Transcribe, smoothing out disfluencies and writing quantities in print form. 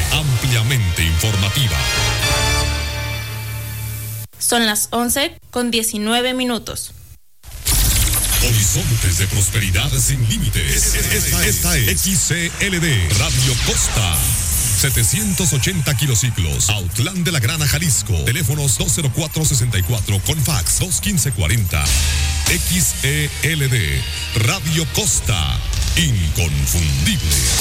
ampliamente informativa. Son las 11:19. Horizontes de prosperidad sin límites. Esta es XCLD Radio Costa. 780 kilociclos, Autlán de la Grana, Jalisco. Teléfonos 204-64 con fax 215-40. XELD Radio Costa, inconfundible.